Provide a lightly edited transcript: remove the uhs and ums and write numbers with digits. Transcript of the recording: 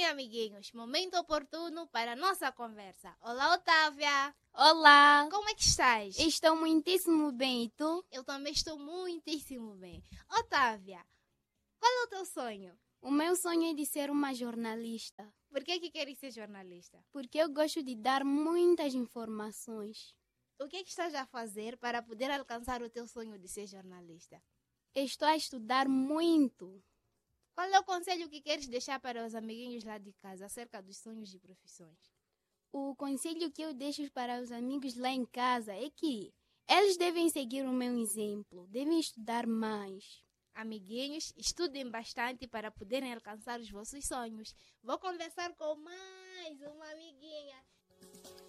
amiguinhos, momento oportuno para a nossa conversa. Olá, Otávia! Olá! Como é que estás? Estou muitíssimo bem, e tu? Eu também estou muitíssimo bem. Otávia, qual é o teu sonho? O meu sonho é de ser uma jornalista, Por que queres ser jornalista? porque eu gosto de dar muitas informações. O que estás a fazer para poder alcançar o teu sonho de ser jornalista? Estou a estudar muito. Qual é o conselho que queres deixar para os amiguinhos lá de casa acerca dos sonhos e profissões? O conselho que eu deixo para os amigos lá em casa é que eles devem seguir o meu exemplo, devem estudar mais. Amiguinhos, estudem bastante para poderem alcançar os vossos sonhos. Vou conversar com mais uma amiguinha.